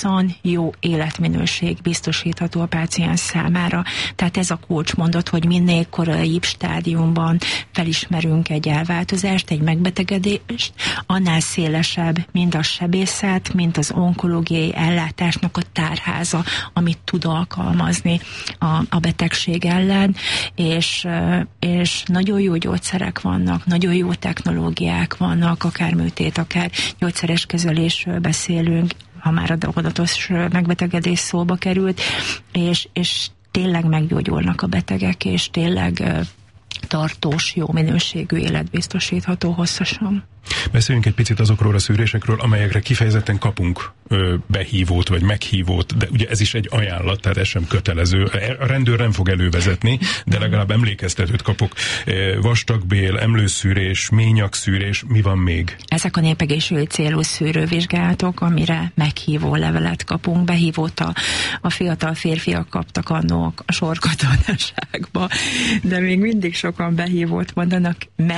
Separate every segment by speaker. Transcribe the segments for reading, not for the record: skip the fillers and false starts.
Speaker 1: hosszan jó életminőség biztosítható a páciens számára. Tehát ez a kulcs mondat, hogy minél koraibb stádiumban felismerünk egy elváltozást, egy megbetegedést, annál szélesebb mind a sebészet, mind az onkológiai ellátásnak a tárháza, amit tud alkalmazni a betegség ellen, és nagyon jó gyógyszerek vannak, nagyon jó technológiák vannak, akár műtét, akár gyógyszeres kezelésről beszélünk, ha már a daganatos megbetegedés szóba került, és tényleg meggyógyulnak a betegek, és tényleg tartós, jó minőségű élet biztosítható hosszasan.
Speaker 2: Beszéljünk egy picit azokról a szűrésekről, amelyekre kifejezetten kapunk behívót vagy meghívót, de ugye ez is egy ajánlat, tehát ez sem kötelező. A rendőr nem fog elővezetni, de legalább emlékeztetőt kapok. Vastagbél, emlőszűrés, ményakszűrés, mi van még?
Speaker 1: Ezek a népegészségügyi célú szűrővizsgálatok, amire meghívó levelet kapunk, behívót a fiatal férfiak kaptak annó a sorkatonaságba, de még mindig sokan behívót mondanak,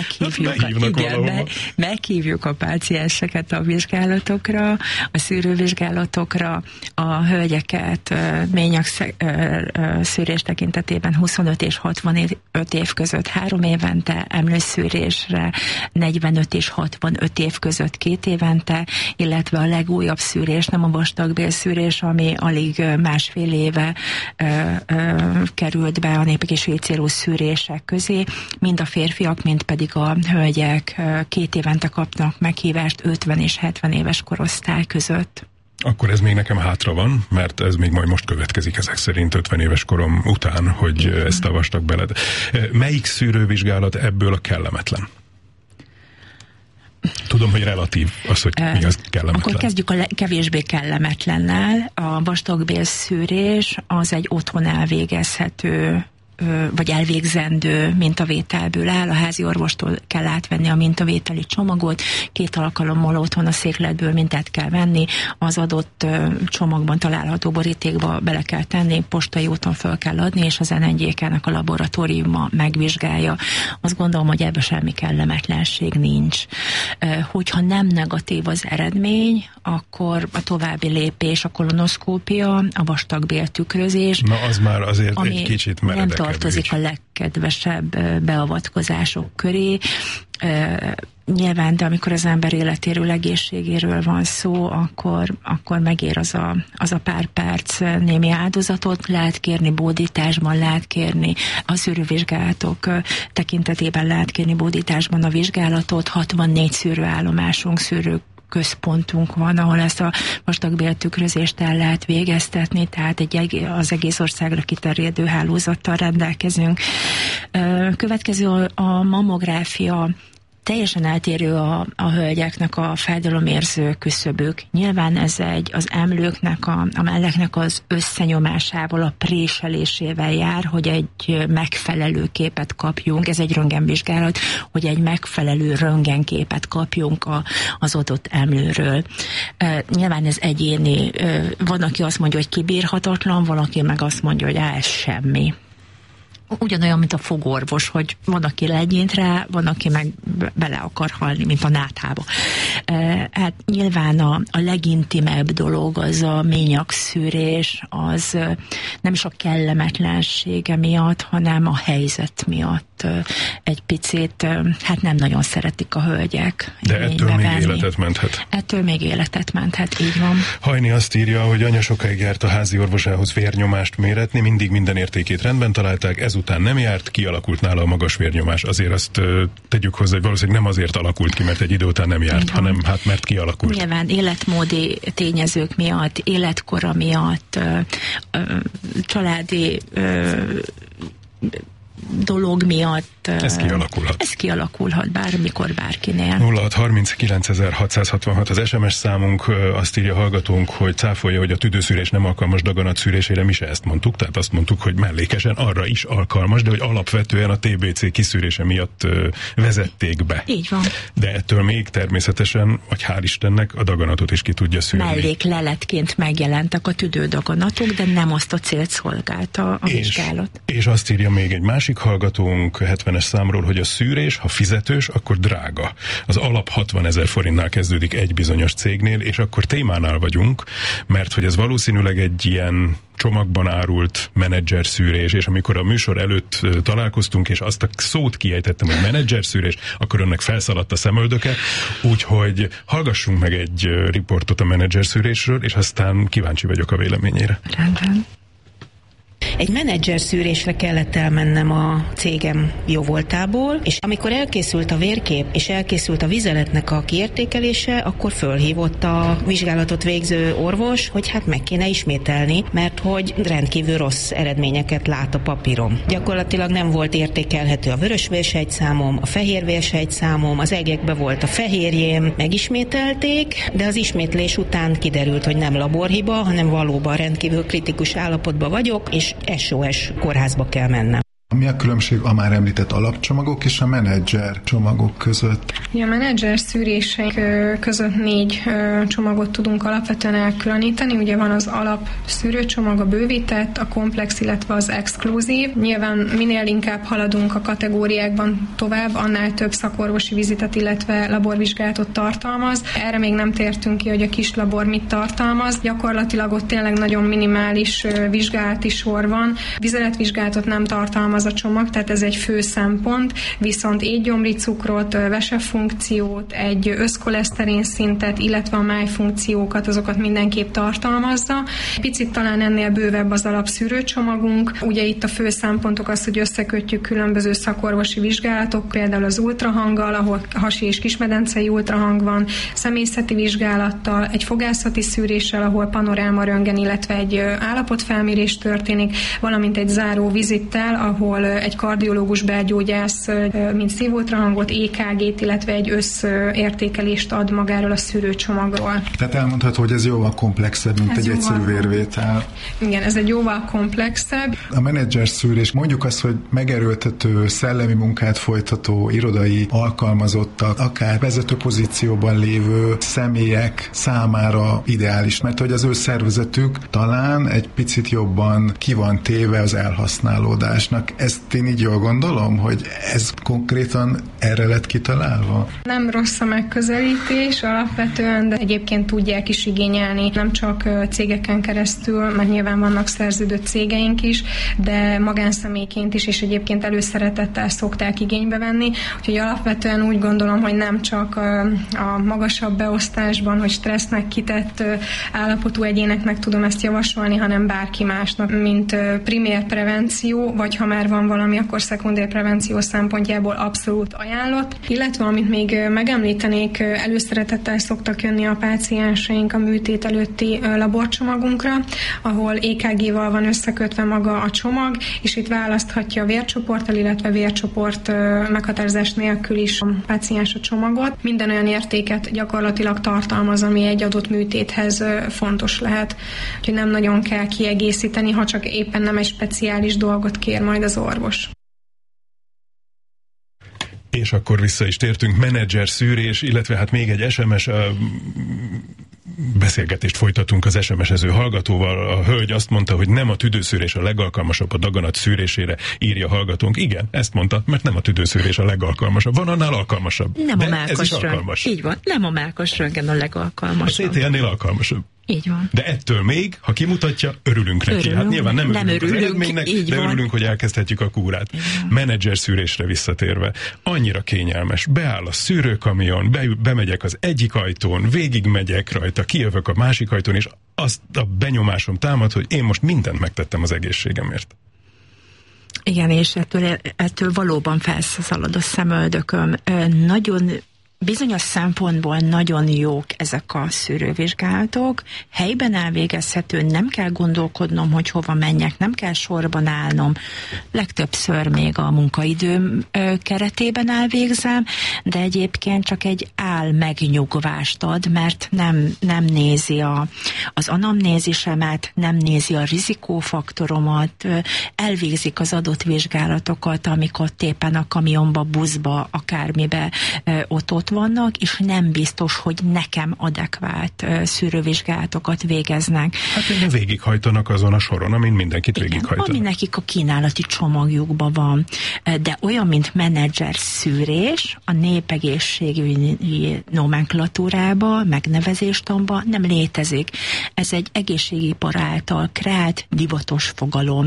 Speaker 1: meghívjuk a pácienseket a vizsgálatokra, a szűrővizsgálatokra, a hölgyeket ményakszűrés tekintetében 25 és 65 év között 3 évente, emlőszűrésre 45 és 65 év között 2 évente, illetve a legújabb szűrés, nem a vastagbélszűrés, ami alig másfél éve került be a népegészségügyi célú szűrések közé, mind a férfiak, mind pedig a hölgyek 2 évente kapnak meghívást 50 és 70 éves korosztály között.
Speaker 2: Akkor ez még nekem hátra van, mert ez még majd most következik ezek szerint 50 éves korom után, hogy ezt a vastagbelet. Melyik szűrővizsgálat ebből a kellemetlen? Tudom, hogy relatív az, hogy mi az kellemetlen.
Speaker 1: Akkor kezdjük a kevésbé kellemetlennel. A vastagbélszűrés az egy otthon elvégezhető vagy elvégzendő mintavételből áll. A házi orvostól kell átvenni a mintavételi csomagot, 2 alkalommal otthon a székletből mintát kell venni, az adott csomagban található borítékba bele kell tenni, postai úton föl kell adni, és az NNGK-nek a laboratóriuma megvizsgálja. Azt gondolom, hogy ebben semmi kellemetlenség nincs. Hogyha nem negatív az eredmény, akkor a további lépés a kolonoszkópia, a vastagbéltükrözés.
Speaker 2: Na, az már azért egy kicsit meredek.
Speaker 1: Tartozik a legkedvesebb beavatkozások köré. Nyilván, de amikor az ember életéről, egészségéről van szó, akkor megér az a pár perc némi áldozatot, lehet kérni bódításban, lehet kérni a szűrővizsgálatok tekintetében, lehet kérni bódításban a vizsgálatot, 64 szűrőállomásunk, központunk van, ahol ezt a vastagbéltükrözést el lehet végeztetni, tehát az egész országra kiterjedő hálózattal rendelkezünk. Következő a mammográfia. Teljesen eltérő a hölgyeknek a fájdalomérző küszöbük. Nyilván ez az emlőknek, a melleknek az összenyomásával, a préselésével jár, hogy egy megfelelő képet kapjunk. Ez egy röntgenvizsgálat, hogy egy megfelelő röntgenképet kapjunk az adott emlőről. Nyilván ez egyéni. Van, aki azt mondja, hogy kibírhatatlan, valaki meg azt mondja, hogy ez semmi. Ugyanolyan, mint a fogorvos, hogy van, aki legyint rá, van, aki meg bele akar halni, mint a náthába. Hát nyilván a legintimebb dolog az a ményakszűrés, az nem is a kellemetlensége miatt, hanem a helyzet miatt egy picit, hát nem nagyon szeretik a hölgyek.
Speaker 2: De ettől még életet menthet.
Speaker 1: Ettől még életet menthet, így van.
Speaker 2: Hajni azt írja, hogy anya sokáig járt a házi orvosához vérnyomást méretni, mindig minden értékét rendben találták, ezután nem járt, kialakult nála a magas vérnyomás. Azért azt tegyük hozzá, hogy valószínűleg nem azért alakult ki, mert egy idő után nem járt, hanem hát mert kialakult.
Speaker 1: Nyilván életmódi tényezők miatt, életkora miatt, családi dolog miatt.
Speaker 2: Ez kialakulhat.
Speaker 1: Ez kialakulhat bármikor, bárkinél.
Speaker 2: 0639.666 az SMS számunk, azt írja hallgatónk, hogy cáfolja, hogy a tüdőszűrés nem alkalmas daganat szűrésére, mi se ezt mondtuk, tehát azt mondtuk, hogy mellékesen arra is alkalmas, de hogy alapvetően a TBC kiszűrése miatt vezették be.
Speaker 1: Így van.
Speaker 2: De ettől még természetesen, vagy hál' Istennek, a daganatot is ki tudja szűrni.
Speaker 1: Mellékleletként megjelentek a tüdődaganatok, de nem azt a célt szolgálta a vizsgálat.
Speaker 2: És azt írja még egy másik hallgatónk, 70 internetes számról, hogy a szűrés, ha fizetős, akkor drága. Az alap 60 000 forintnál kezdődik egy bizonyos cégnél, és akkor témánál vagyunk, mert hogy ez valószínűleg egy ilyen csomagban árult menedzserszűrés, és amikor a műsor előtt találkoztunk, és azt a szót kiejtettem, hogy menedzserszűrés, akkor önnek felszaladt a szemöldöke, úgyhogy hallgassunk meg egy riportot a menedzserszűrésről, és aztán kíváncsi vagyok a véleményére.
Speaker 1: Rendben.
Speaker 3: Egy menedzser szűrésre kellett elmennem a cégem jóvoltából, és amikor elkészült a vérkép, és elkészült a vizeletnek a kiértékelése, akkor fölhívott a vizsgálatot végző orvos, hogy hát meg kéne ismételni, mert hogy rendkívül rossz eredményeket lát a papírom. Gyakorlatilag nem volt értékelhető a vörösvérsejtszámom, a fehérvérsejtszámom, az egekbe volt a fehérjém, megismételték, de az ismétlés után kiderült, hogy nem laborhiba, hanem valóban rendkívül kritikus állapotban vagyok, és SOS kórházba kell mennem.
Speaker 4: Mi a különbség a már említett alapcsomagok és a menedzser csomagok között?
Speaker 5: A menedzser szűrések között 4 csomagot tudunk alapvetően elkülöníteni. Ugye van az alap szűrőcsomag, a bővített, a komplex, illetve az exkluzív. Nyilván minél inkább haladunk a kategóriákban tovább, annál több szakorvosi vizitet, illetve laborvizsgálatot tartalmaz. Erre még nem tértünk ki, hogy a kis labor mit tartalmaz. Gyakorlatilag ott tényleg nagyon minimális vizsgálati sor van. Vizeletvizsgálatot nem tartalmaz a csomag, tehát ez egy fő szempont, viszont étgyomri cukrot, vesefunkciót, egy összkoleszterin szintet, illetve a májfunkciókat, azokat mindenképp tartalmazza. Picit talán ennél bővebb az alapszűrőcsomagunk. Ugye itt a fő szempontok az, hogy összekötjük különböző szakorvosi vizsgálatok, például az ultrahanggal, ahol hasi és kismedencei ultrahang van, személyzeti vizsgálattal, egy fogászati szűréssel, ahol panoráma röntgen, illetve egy állapotfelmérés történik, valamint egy záró vizittel, ahol egy kardiológus belgyógyász mint szívultrahangot, EKG-t, illetve egy összértékelést ad magáról a szűrőcsomagról.
Speaker 4: Tehát elmondható, hogy ez jóval komplexebb, mint egy egyszerű vérvétel.
Speaker 5: Igen, ez egy jóval komplexebb.
Speaker 4: A menedzser szűrés, mondjuk azt, hogy megerőltető, szellemi munkát folytató, irodai alkalmazottak, akár vezető pozícióban lévő személyek számára ideális, mert hogy az ő szervezetük talán egy picit jobban ki van téve az elhasználódásnak. Ezt én így jól gondolom, hogy ez konkrétan erre lett kitalálva?
Speaker 5: Nem rossz a megközelítés alapvetően, de egyébként tudják is igényelni, nem csak cégeken keresztül, mert nyilván vannak szerződött cégeink is, de magánszemélyként is, és egyébként előszeretettel szokták igénybe venni, úgyhogy alapvetően úgy gondolom, hogy nem csak a magasabb beosztásban, hogy stressznek kitett állapotú egyéneknek tudom ezt javasolni, hanem bárki másnak, mint primér prevenció, vagy ha már van valami, akkor szekundér prevenció szempontjából abszolút ajánlott. Illetve, amit még megemlítenék, előszeretettel szoktak jönni a pácienseink a műtét előtti laborcsomagunkra, ahol EKG-val van összekötve maga a csomag, és itt választhatja a vércsoporttal, illetve vércsoport meghatározás nélkül is a páciens a csomagot. Minden olyan értéket gyakorlatilag tartalmaz, ami egy adott műtéthez fontos lehet. Úgyhogy nem nagyon kell kiegészíteni, ha csak éppen nem egy speciális dolgot kér majd az orvos.
Speaker 2: És akkor vissza is tértünk, menedzser szűrés, illetve hát még egy SMS beszélgetést folytatunk az SMS-ező hallgatóval. A hölgy azt mondta, hogy nem a tüdőszűrés a legalkalmasabb a daganat szűrésére, írja hallgatónk. Igen, ezt mondta, mert nem a tüdőszűrés a legalkalmasabb. Van annál alkalmasabb.
Speaker 1: Nem
Speaker 2: de
Speaker 1: a mákos
Speaker 2: alkalmas.
Speaker 1: Így van, nem a mákos röntgen a legalkalmasabb.
Speaker 2: A CT-nél alkalmasabb.
Speaker 1: Így van.
Speaker 2: De ettől még, ha kimutatja, örülünk neki. Hát nyilván nem örülünk az eredménynek, de
Speaker 1: van.
Speaker 2: Örülünk, hogy elkezdhetjük a kúrát. Menedzser szűrésre visszatérve. Annyira kényelmes. Beáll a szűrőkamion, bemegyek az egyik ajtón, végigmegyek rajta, kijövök a másik ajtón, és azt a benyomásom támad, hogy én most mindent megtettem az egészségemért.
Speaker 1: Igen, és ettől valóban felszalad a szemöldököm. Nagyon bizonyos szempontból nagyon jók ezek a szűrővizsgálatok, helyben elvégezhető, nem kell gondolkodnom, hogy hova menjek, nem kell sorban állnom, legtöbbször még a munkaidőm keretében elvégzem, de egyébként csak egy megnyugvást ad, mert nem nézi az anamnézisemet, nem nézi a rizikófaktoromat, elvégzik az adott vizsgálatokat, amikor éppen a kamionba, buszba, akármibe ott vannak, és nem biztos, hogy nekem adekvát szűrővizsgálatokat végeznek.
Speaker 2: Hát végighajtanak azon a soron, amin mindenkit végighajtanak.
Speaker 1: Ami nekik a kínálati csomagjukban van, de olyan, mint menedzser szűrés, a népegészségügyi nomenklatúrába, megnevezéstamban nem létezik. Ez egy egészségipar által kreált divatos fogalom.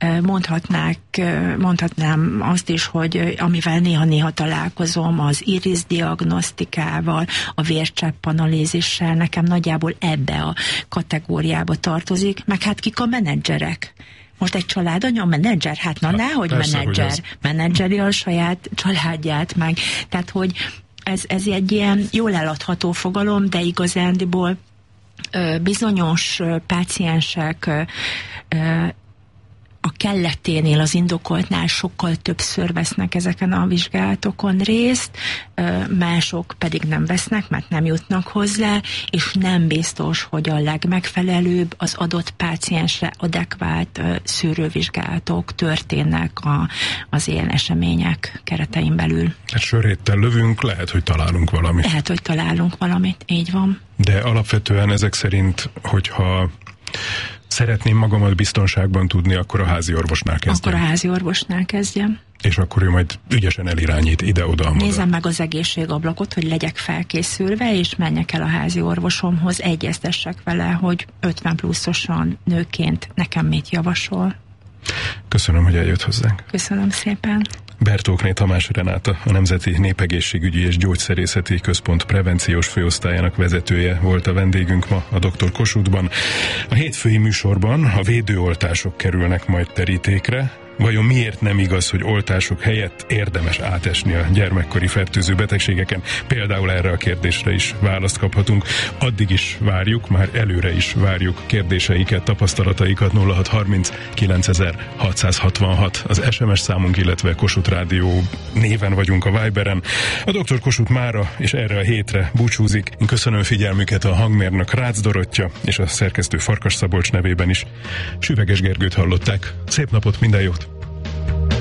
Speaker 1: Mondhatnám azt is, hogy amivel néha-néha találkozom, az iris diagnosztikával, a vércsepp analízissel, nekem nagyjából ebbe a kategóriába tartozik, meg hát kik a menedzserek. Most egy családanya, menedzser, hát nehogy menedzser, menedzseri a saját családját meg. Tehát, hogy ez egy ilyen jól eladható fogalom, de igazándiból bizonyos páciensek a kelleténél, az indokoltnál sokkal többször vesznek ezeken a vizsgálatokon részt, mások pedig nem vesznek, mert nem jutnak hozzá, és nem biztos, hogy a legmegfelelőbb az adott páciensre adekvát szűrővizsgálatok történnek az ilyen események keretein belül.
Speaker 2: Hát söréttel lövünk, lehet, hogy találunk valamit.
Speaker 1: Lehet, hogy találunk valamit, így van.
Speaker 2: De alapvetően ezek szerint, hogyha szeretném magamat biztonságban tudni, akkor a házi orvosnál kezdjem.
Speaker 1: Akkor a házi orvosnál kezdjem.
Speaker 2: És akkor ő majd ügyesen elirányít ide-oda.
Speaker 1: Nézzem meg az egészségablakot, hogy legyek felkészülve, és menjek el a házi orvosomhoz, egyeztessek vele, hogy 50 pluszosan nőként nekem mit javasol.
Speaker 2: Köszönöm, hogy eljött hozzánk.
Speaker 1: Köszönöm szépen.
Speaker 2: Bertókné Tamás Renáta, a Nemzeti Népegészségügyi és Gyógyszerészeti Központ prevenciós főosztályának vezetője volt a vendégünk ma a Dr. Kossuthban. A hétfői műsorban a védőoltások kerülnek majd terítékre. Vajon miért nem igaz, hogy oltások helyett érdemes átesni a gyermekkori fertőző betegségeken? Például erre a kérdésre is választ kaphatunk. Addig is várjuk, már előre is várjuk kérdéseiket, tapasztalataikat. 0630 9666 az SMS számunk, illetve Kossuth Rádió néven vagyunk a Viberen. A Dr. Kossuth mára és erre a hétre búcsúzik. Én köszönöm figyelmüket, a hangmérnök Rácz Dorottya és a szerkesztő Farkas Szabolcs nevében is. Süveges Gergőt hallották. Szép napot, minden jót!